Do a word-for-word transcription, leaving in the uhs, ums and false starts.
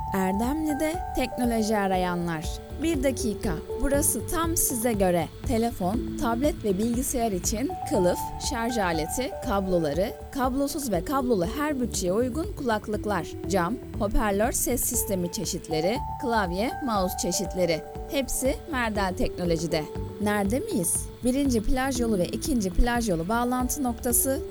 Erdemli'de teknoloji arayanlar. Bir dakika, burası tam size göre. Telefon, tablet ve bilgisayar için kılıf, şarj aleti, kabloları, kablosuz ve kablolu her bütçeye uygun kulaklıklar, cam, hoparlör ses sistemi çeşitleri, klavye, mouse çeşitleri. Hepsi Merdel Teknoloji'de. Nerede miyiz? Birinci plaj yolu ve ikinci plaj yolu bağlantı noktası